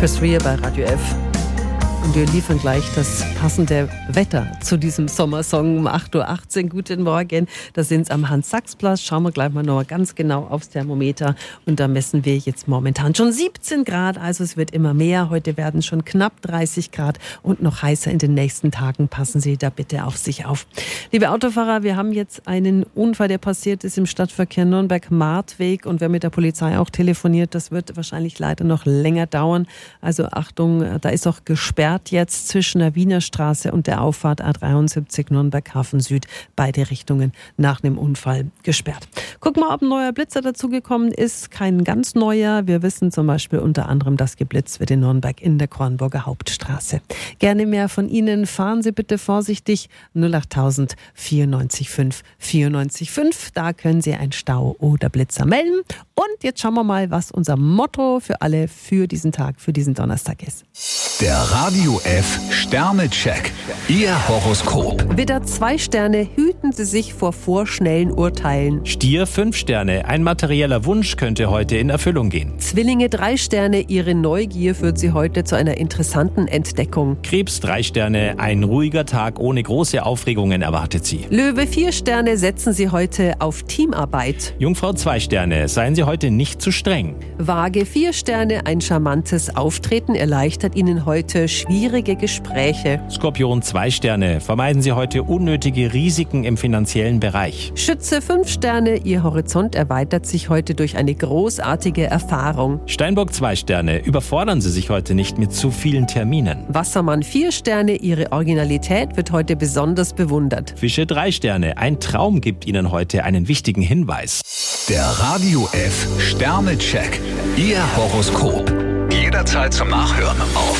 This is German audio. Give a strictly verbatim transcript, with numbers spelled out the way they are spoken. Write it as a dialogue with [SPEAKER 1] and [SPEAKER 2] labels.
[SPEAKER 1] Chris Rea bei Radio F. Und wir liefern gleich das passende Wetter zu diesem Sommersong um acht Uhr achtzehn. Guten Morgen, da sind es am Hans-Sachs-Platz. Schauen wir gleich mal noch ganz genau aufs Thermometer. Und da messen wir jetzt momentan schon siebzehn Grad. Also es wird immer mehr. Heute werden schon knapp dreißig Grad und noch heißer in den nächsten Tagen. Passen Sie da bitte auf sich auf. Liebe Autofahrer, wir haben jetzt einen Unfall, der passiert ist im Stadtverkehr Nürnberg-Martweg. Und wer mit der Polizei auch telefoniert, das wird wahrscheinlich leider noch länger dauern. Also Achtung, da ist auch gesperrt jetzt zwischen der Wiener Straße und der Auffahrt A dreiundsiebzig Nürnberg-Hafen Süd. Beide Richtungen nach einem Unfall gesperrt. Guck mal, ob ein neuer Blitzer dazugekommen ist. Kein ganz neuer. Wir wissen zum Beispiel unter anderem, dass geblitzt wird in Nürnberg in der Kornburger Hauptstraße. Gerne mehr von Ihnen. Fahren Sie bitte vorsichtig. null achttausend vierundneunzig fünf vierundneunzig fünf. Da können Sie einen Stau oder Blitzer melden. Und jetzt schauen wir mal, was unser Motto für alle für diesen Tag, für diesen Donnerstag ist.
[SPEAKER 2] Der Radio F Sternecheck. Ihr Horoskop.
[SPEAKER 1] Widder zwei Sterne, hüten Sie sich vor vorschnellen Urteilen.
[SPEAKER 3] Stier fünf Sterne, ein materieller Wunsch könnte heute in Erfüllung gehen.
[SPEAKER 1] Zwillinge drei Sterne, Ihre Neugier führt Sie heute zu einer interessanten Entdeckung.
[SPEAKER 3] Krebs drei Sterne, ein ruhiger Tag ohne große Aufregungen erwartet Sie.
[SPEAKER 1] Löwe vier Sterne, setzen Sie heute auf Teamarbeit.
[SPEAKER 3] Jungfrau zwei Sterne, seien Sie heute nicht zu streng.
[SPEAKER 1] Waage vier Sterne, ein charmantes Auftreten erleichtert Ihnen heute schwierige Gespräche.
[SPEAKER 3] Skorpion zwei Sterne, vermeiden Sie heute unnötige Risiken im finanziellen Bereich.
[SPEAKER 1] Schütze fünf Sterne, Ihr Horizont erweitert sich heute durch eine großartige Erfahrung.
[SPEAKER 3] Steinbock zwei Sterne, überfordern Sie sich heute nicht mit zu vielen Terminen.
[SPEAKER 1] Wassermann vier Sterne, Ihre Originalität wird heute besonders bewundert.
[SPEAKER 3] Fische drei Sterne, ein Traum gibt Ihnen heute einen wichtigen Hinweis.
[SPEAKER 2] Der Radio F Sternecheck. Ihr Horoskop. Jederzeit zum Nachhören auf